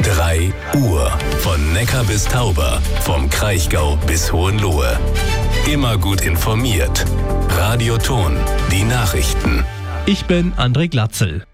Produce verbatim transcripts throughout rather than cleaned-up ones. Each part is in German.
drei Uhr. Von Neckar bis Tauber, vom Kraichgau bis Hohenlohe. Immer gut informiert. Radio Ton, die Nachrichten. Ich bin André Glatzel.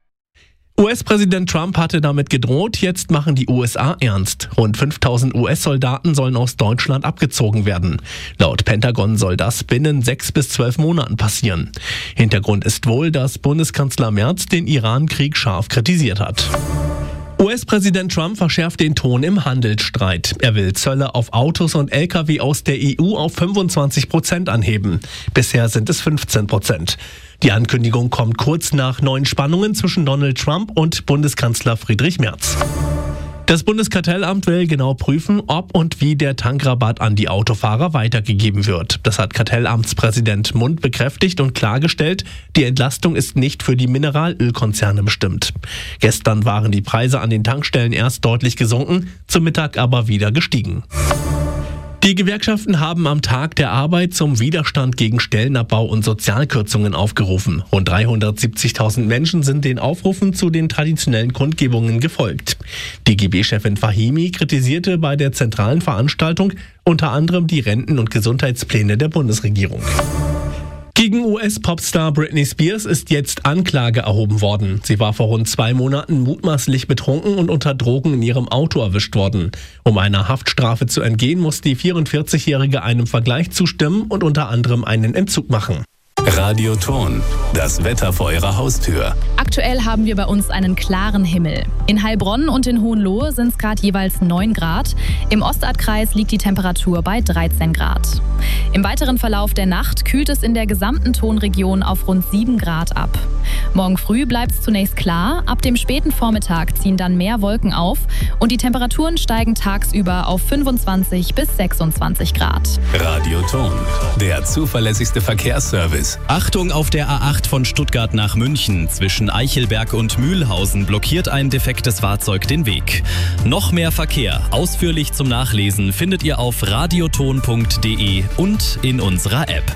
U S-Präsident Trump hatte damit gedroht, jetzt machen die U S A ernst. Rund fünftausend U S-Soldaten sollen aus Deutschland abgezogen werden. Laut Pentagon soll das binnen sechs bis zwölf Monaten passieren. Hintergrund ist wohl, dass Bundeskanzler Merz den Iran-Krieg scharf kritisiert hat. U S-Präsident Trump verschärft den Ton im Handelsstreit. Er will Zölle auf Autos und L K W aus der E U auf fünfundzwanzig Prozent anheben. Bisher sind es fünfzehn Prozent. Die Ankündigung kommt kurz nach neuen Spannungen zwischen Donald Trump und Bundeskanzler Friedrich Merz. Das Bundeskartellamt will genau prüfen, ob und wie der Tankrabatt an die Autofahrer weitergegeben wird. Das hat Kartellamtspräsident Mund bekräftigt und klargestellt, die Entlastung ist nicht für die Mineralölkonzerne bestimmt. Gestern waren die Preise an den Tankstellen erst deutlich gesunken, zum Mittag aber wieder gestiegen. Die Gewerkschaften haben am Tag der Arbeit zum Widerstand gegen Stellenabbau und Sozialkürzungen aufgerufen. Rund dreihundertsiebzigtausend Menschen sind den Aufrufen zu den traditionellen Kundgebungen gefolgt. Die G B-Chefin Fahimi kritisierte bei der zentralen Veranstaltung unter anderem die Renten- und Gesundheitspläne der Bundesregierung. Gegen U S-Popstar Britney Spears ist jetzt Anklage erhoben worden. Sie war vor rund zwei Monaten mutmaßlich betrunken und unter Drogen in ihrem Auto erwischt worden. Um einer Haftstrafe zu entgehen, muss die vierundvierzigjährige einem Vergleich zustimmen und unter anderem einen Entzug machen. Radio Ton, das Wetter vor Ihrer Haustür. Aktuell haben wir bei uns einen klaren Himmel. In Heilbronn und in Hohenlohe sind es gerade jeweils neun Grad. Im Ostadkreis liegt die Temperatur bei dreizehn Grad. Im weiteren Verlauf der Nacht kühlt es in der gesamten Tonregion auf rund sieben Grad ab. Morgen früh bleibt es zunächst klar, ab dem späten Vormittag ziehen dann mehr Wolken auf und die Temperaturen steigen tagsüber auf fünfundzwanzig bis sechsundzwanzig Grad. Radio Ton, der zuverlässigste Verkehrsservice. Achtung, auf der A acht von Stuttgart nach München. Zwischen Eichelberg und Mühlhausen blockiert ein defektes Fahrzeug den Weg. Noch mehr Verkehr, ausführlich zum Nachlesen, findet ihr auf radioton punkt de und in unserer App.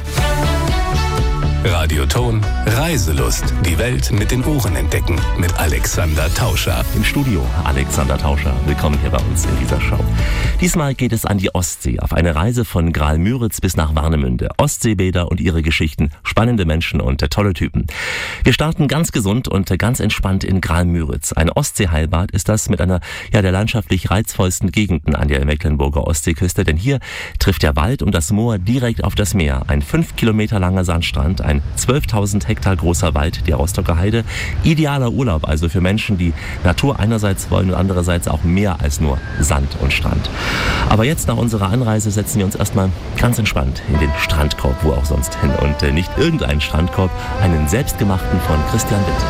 Radio Ton, Reiselust. Die Welt mit den Ohren entdecken. Mit Alexander Tauscher. Im Studio Alexander Tauscher. Willkommen hier bei uns in dieser Show. Diesmal geht es an die Ostsee. Auf eine Reise von Graal-Müritz bis nach Warnemünde. Ostseebäder und ihre Geschichten. Spannende Menschen und tolle Typen. Wir starten ganz gesund und ganz entspannt in Graal-Müritz. Ein Ostseeheilbad ist das mit einer ja der landschaftlich reizvollsten Gegenden an der Mecklenburger Ostseeküste. Denn hier trifft der Wald und das Moor direkt auf das Meer. Ein fünf Kilometer langer Sandstrand. Ein zwölftausend Hektar großer Wald, die Rostocker Heide. Idealer Urlaub also für Menschen, die Natur einerseits wollen und andererseits auch mehr als nur Sand und Strand. Aber jetzt nach unserer Anreise setzen wir uns erstmal ganz entspannt in den Strandkorb, wo auch sonst hin. Und äh, nicht irgendeinen Strandkorb, einen selbstgemachten von Christian Witt.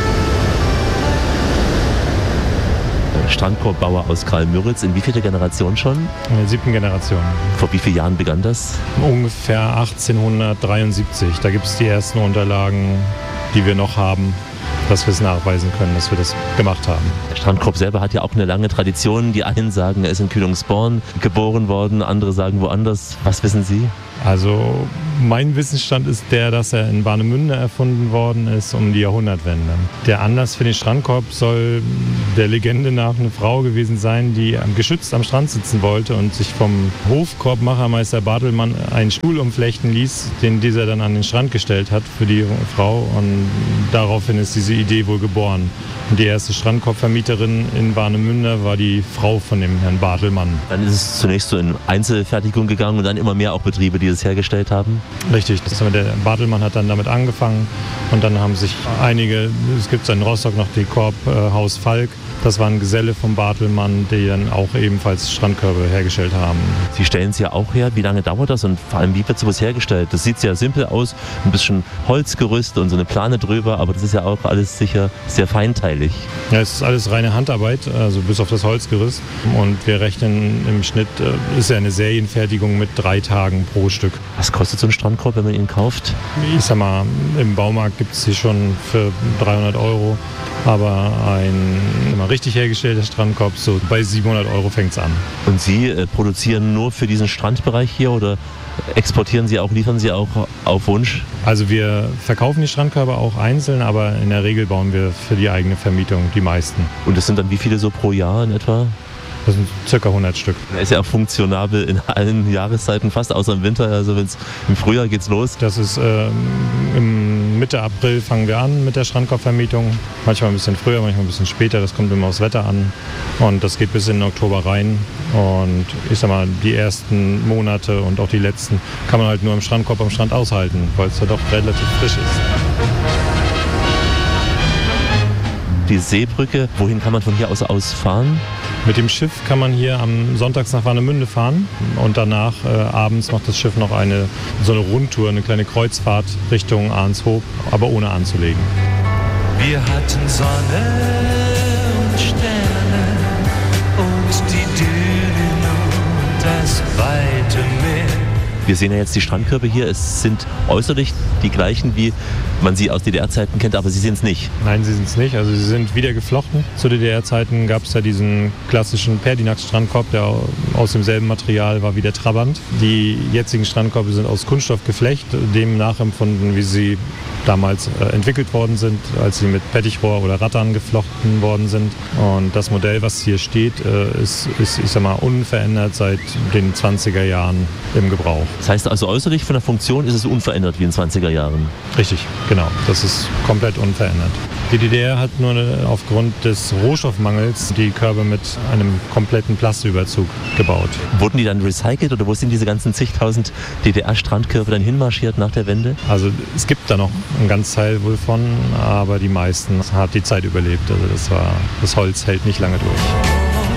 Strandkorbbauer aus Graal-Müritz. In wie vielter Generation schon? In der siebten Generation. Vor wie vielen Jahren begann das? Ungefähr achtzehnhundertdreiundsiebzig. Da gibt es die ersten Unterlagen, die wir noch haben, dass wir es nachweisen können, dass wir das gemacht haben. Der Strandkorb selber hat ja auch eine lange Tradition. Die einen sagen, er ist in Kühlungsborn geboren worden, andere sagen woanders. Was wissen Sie? Also mein Wissensstand ist der, dass er in Warnemünde erfunden worden ist um die Jahrhundertwende. Der Anlass für den Strandkorb soll der Legende nach eine Frau gewesen sein, die geschützt am Strand sitzen wollte und sich vom Hofkorbmachermeister Bartelmann einen Stuhl umflechten ließ, den dieser dann an den Strand gestellt hat für die Frau. Und daraufhin ist diese Idee wohl geboren. Und die erste Strandkorbvermieterin in Warnemünde war die Frau von dem Herrn Bartelmann. Dann ist es zunächst so in Einzelfertigung gegangen und dann immer mehr auch Betriebe, die das hergestellt haben? Richtig, der Bartelmann hat dann damit angefangen und dann haben sich einige, es gibt in Rostock noch die Korbhaus Falk, das waren Geselle vom Bartelmann, die dann auch ebenfalls Strandkörbe hergestellt haben. Sie stellen es ja auch her, wie lange dauert das und vor allem wie wird sowas hergestellt? Das sieht sehr simpel aus, ein bisschen Holzgerüst und so eine Plane drüber, aber das ist ja auch alles sicher sehr feinteilig. Ja, es ist alles reine Handarbeit, also bis auf das Holzgerüst und wir rechnen im Schnitt, ist ja eine Serienfertigung mit drei Tagen pro Stück. Was kostet so ein Strandkorb, wenn man ihn kauft? Ich sag mal, im Baumarkt gibt es sie schon für dreihundert Euro, aber ein mal richtig hergestellter Strandkorb, so bei siebenhundert Euro fängt es an. Und Sie äh, produzieren nur für diesen Strandbereich hier oder exportieren Sie auch, liefern Sie auch auf Wunsch? Also wir verkaufen die Strandkörbe auch einzeln, aber in der Regel bauen wir für die eigene Vermietung die meisten. Und das sind dann wie viele so pro Jahr in etwa? Das sind circa hundert Stück. Er ist ja auch funktionabel in allen Jahreszeiten, fast außer im Winter. Also wenn's im Frühjahr geht's los. Das ist ähm, im Mitte April fangen wir an mit der Strandkorbvermietung. Manchmal ein bisschen früher, manchmal ein bisschen später. Das kommt immer aufs Wetter an. Und das geht bis in den Oktober rein. Und ich sag mal, die ersten Monate und auch die letzten kann man halt nur im Strandkorb am Strand aushalten, weil es ja doch relativ frisch ist. Die Seebrücke, wohin kann man von hier aus ausfahren? Mit dem Schiff kann man hier am Sonntags nach Warnemünde fahren und danach äh, abends macht das Schiff noch eine so eine Rundtour, eine kleine Kreuzfahrt Richtung Arnshoop, aber ohne anzulegen. Wir hatten Sonne und Sterne und die Dünen und das weite Meer. Wir sehen ja jetzt die Strandkörbe hier. Es sind äußerlich die gleichen, wie man sie aus D D R-Zeiten kennt, aber sie sind es nicht. Nein, sie sind es nicht. Also sie sind wieder geflochten. Zu D D R-Zeiten gab es ja diesen klassischen Perdinax-Strandkorb, der aus demselben Material war wie der Trabant. Die jetzigen Strandkörbe sind aus Kunststoffgeflecht, dem nachempfunden, wie sie damals äh, entwickelt worden sind, als sie mit Pettichrohr oder Rattan geflochten worden sind. Und das Modell, was hier steht, äh, ist, ist, ich sag mal, unverändert seit den zwanziger Jahren im Gebrauch. Das heißt also äußerlich von der Funktion ist es unverändert wie in den zwanziger Jahren. Richtig, genau. Das ist komplett unverändert. Die D D R hat nur aufgrund des Rohstoffmangels die Körbe mit einem kompletten Plastüberzug gebaut. Wurden die dann recycelt oder wo sind diese ganzen zigtausend D D R-Strandkörbe dann hinmarschiert nach der Wende? Also es gibt da noch einen ganz Teil wohl von, aber die meisten hat die Zeit überlebt. Also das war, das Holz hält nicht lange durch.